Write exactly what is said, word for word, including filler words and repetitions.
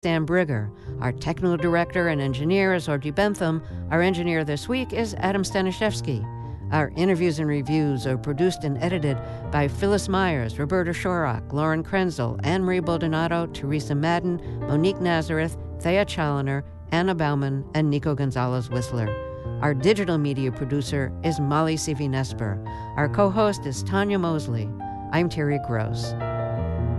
Sam Brigger. Our technical director and engineer is Audrey Bentham. Our engineer this week is Adam Staniszewski. Our interviews and reviews are produced and edited by Phyllis Myers, Roberta Shorrock, Lauren Krenzel, Anne-Marie Baldonado, Teresa Madden, Monique Nazareth, Thea Challoner, Anna Bauman, and Nico Gonzalez-Whistler. Our digital media producer is Molly Sivi-Nesper. Our co-host is Tanya Mosley. I'm Terry Gross.